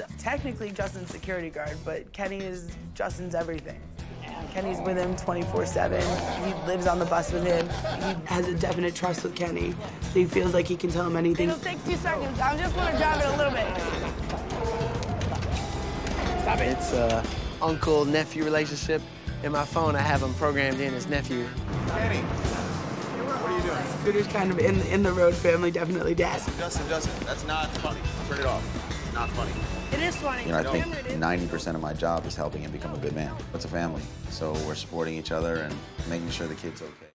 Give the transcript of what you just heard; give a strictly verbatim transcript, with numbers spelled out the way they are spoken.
technically Justin's security guard, but Kenny is Justin's everything. Kenny's with him twenty-four seven. He lives on the bus with him. He has a definite trust with Kenny. So he feels like he can tell him anything. It'll take two seconds. I'm just gonna drive it a little bit. Stop it. It's a uncle-nephew relationship. In my phone, I have him programmed in as nephew. Kenny, what are you doing? Scooter's kind of in, in the road family, definitely dad. Justin, Justin, that's not funny. Turn it off. Not funny. It is funny. You know, I think ninety percent of my job is helping him become a good man. It's a family, so we're supporting each other and making sure the kid's okay.